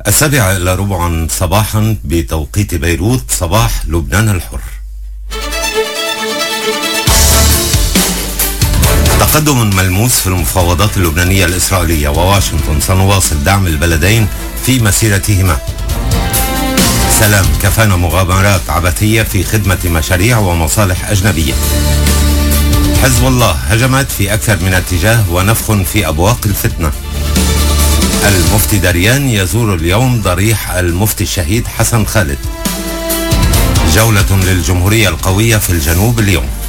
7:15 صباحا بتوقيت بيروت، صباح لبنان الحر. تقدم ملموس في المفاوضات اللبنانية الإسرائيلية، وواشنطن سنواصل دعم البلدين في مسيرتهما. سلام كفانا مغامرات عبثية في خدمة مشاريع ومصالح أجنبية. حزب الله هجمت في أكثر من اتجاه ونفخ في أبواق الفتنة. المفتي دريان يزور اليوم ضريح المفتي الشهيد حسن خالد. جولة للجمهورية القوية في الجنوب اليوم.